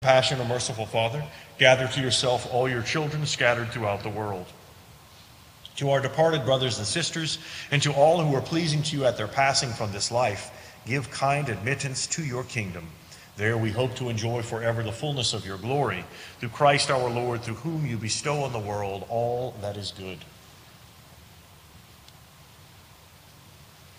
Compassionate, merciful Father, gather to yourself all your children scattered throughout the world. To our departed brothers and sisters, and to all who are pleasing to you at their passing from this life, give kind admittance to your kingdom. There we hope to enjoy forever the fullness of your glory, through Christ our Lord, through whom you bestow on the world all that is good.